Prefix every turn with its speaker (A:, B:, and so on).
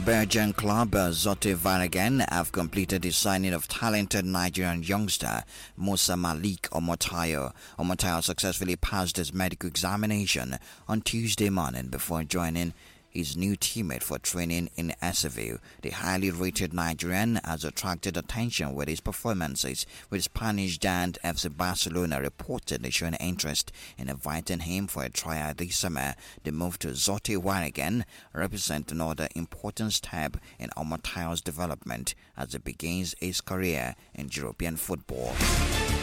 A: Belgian club Zotte Waregem have completed the signing of talented Nigerian youngster Musa Malik Omotayo. Omotayo successfully passed his medical examination on Tuesday morning before joining his new teammate for training in Esseville. The highly rated Nigerian has attracted attention with his performances, with Spanish giant FC Barcelona reportedly showing interest in inviting him for a tryout this summer. The move to Zotte Waregem represents another important step in Omotayo's development as he begins his career in European football.